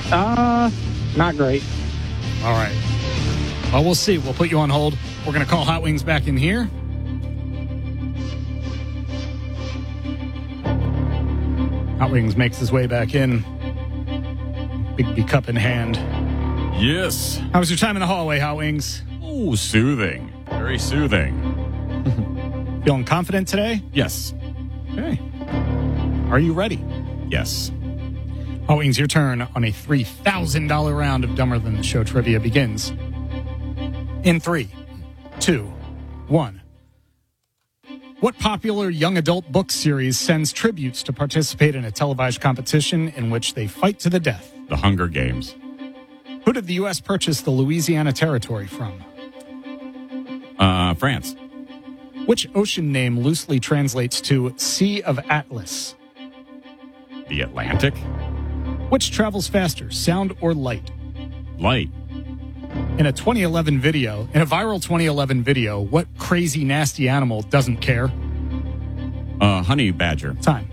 Not great. All right. Well, we'll see. We'll put you on hold. We're going to call Hot Wings back in here. Hot Wings makes his way back in. Big cup in hand. Yes. How was your time in the hallway, Hot Wings? Oh, soothing. Very soothing. Feeling confident today? Yes. Okay. Are you ready? Yes. Hot Wings, your turn on a $3,000 round of Dumber Than the Show trivia begins in 3, 2, 1. What popular young adult book series sends tributes to participate in a televised competition in which they fight to the death? The Hunger Games. Who did the U.S. purchase the Louisiana Territory from? France. Which ocean name loosely translates to Sea of Atlas? The Atlantic. Which travels faster, sound or light? Light. In a viral 2011 video, what crazy, nasty animal doesn't care? Honey badger. Time.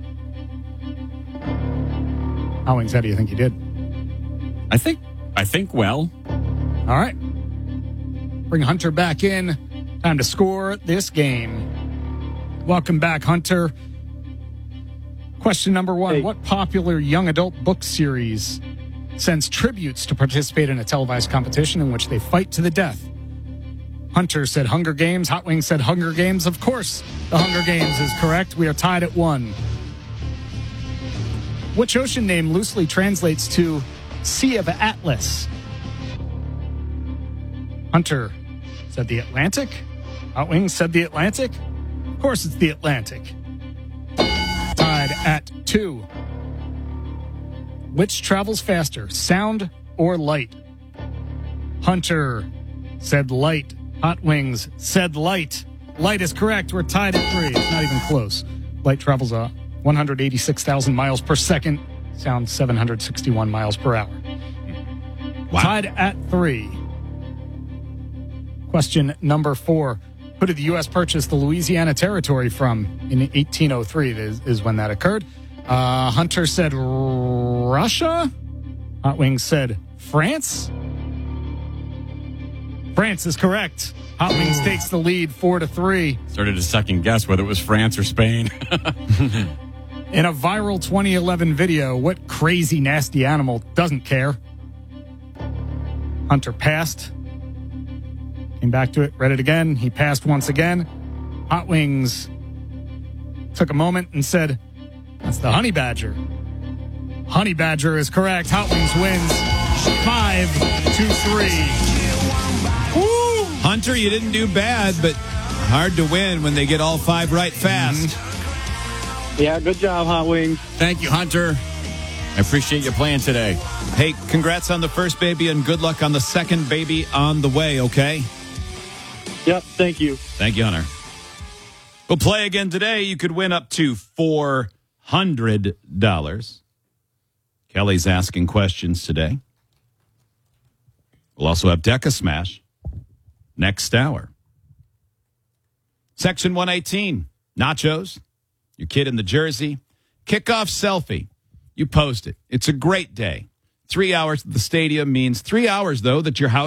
How Wings, how do you think you did? I think well. All right. Bring Hunter back in. Time to score this game. Welcome back, Hunter. Question number 1. Hey. What popular young adult book series sends tributes to participate in a televised competition in which they fight to the death? Hunter said Hunger Games. Hot Wings said Hunger Games. Of course, the Hunger Games is correct. We are tied at 1. Which ocean name loosely translates to Sea of Atlas? Hunter said the Atlantic. Hot Wings said the Atlantic. Of course, it's the Atlantic. Tied at 2. Which travels faster, sound or light? Hunter said light. Hot Wings said light. Light is correct. We're tied at 3. It's not even close. Light travels 186,000 miles per second. Sound 761 miles per hour. Wow. Tied at 3. Question number 4. Who did the U.S. purchase the Louisiana Territory from? In 1803 is when that occurred. Hunter said Russia. Hot Wings said France. France is correct. Hot Wings takes the lead 4-3. Started to second guess whether it was France or Spain. In a viral 2011 video, what crazy, nasty animal doesn't care? Hunter passed. Came back to it, read it again. He passed once again. Hot Wings took a moment and said, that's the honey badger. Honey badger is correct. Hot Wings wins 5-3. Woo! Hunter, you didn't do bad, but hard to win when they get all 5 right fast. Yeah, good job, Hot Wings. Thank you, Hunter. I appreciate you playing today. Hey, congrats on the first baby and good luck on the second baby on the way, okay? Yep, thank you. Thank you, Hunter. We'll play again today. You could win up to $400. Kelly's asking questions today. We'll also have Deca Smash next hour. Section 118, nachos, your kid in the jersey, kickoff selfie. You post it. It's a great day. 3 hours at the stadium means 3 hours, though, that your house